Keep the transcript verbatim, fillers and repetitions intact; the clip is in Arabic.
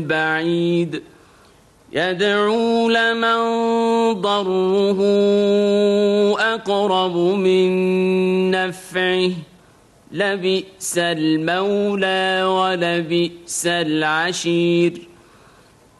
بعيد يدعو لمن ضره أقرب من نفعه لبئس المولى ولبئس العشير